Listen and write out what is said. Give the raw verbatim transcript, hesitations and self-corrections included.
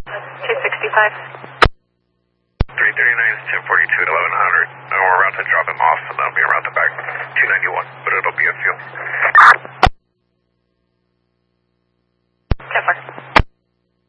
two sixty-five. three thirty-nine is ten forty-two at eleven hundred. And we're about to drop him off, and that'll be around the back two ninety-one.